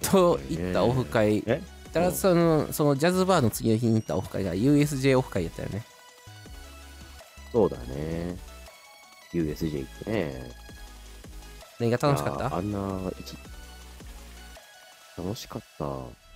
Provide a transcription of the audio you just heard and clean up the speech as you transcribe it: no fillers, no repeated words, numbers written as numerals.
と行ったオフ会、 えただそのジャズバーの次の日に行ったオフ会が USJ オフ会やったよね。 そうだね。USJ 行ってね。 何が楽しかった？ いやー楽しかった。